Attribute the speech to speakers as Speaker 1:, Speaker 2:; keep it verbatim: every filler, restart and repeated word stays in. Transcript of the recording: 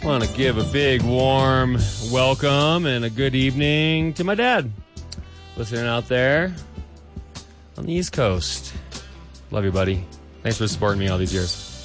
Speaker 1: want to give a big warm welcome and a good evening to my dad, listening out there on the East Coast. Love you, buddy. Thanks for supporting me all these years.